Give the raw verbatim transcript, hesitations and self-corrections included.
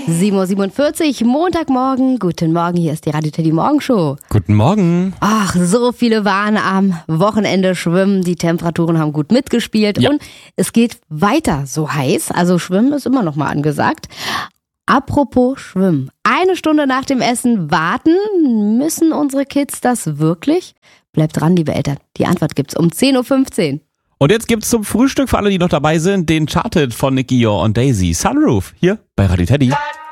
sieben Uhr siebenundvierzig, Montagmorgen. Guten Morgen, hier ist die Radio Teddy Morgenshow. Guten Morgen. Ach, so viele waren am Wochenende schwimmen. Die Temperaturen haben gut mitgespielt. Ja. Und es geht weiter so heiß. Also Schwimmen ist immer noch mal angesagt. Apropos Schwimmen. Eine Stunde nach dem Essen warten. Müssen unsere Kids das wirklich? Bleibt dran, liebe Eltern. Die Antwort gibt's um zehn Uhr fünfzehn. Und jetzt gibt's zum Frühstück für alle, die noch dabei sind, den Charted von Nicky Yor und Daisy. Sunroof, hier bei Radio Teddy.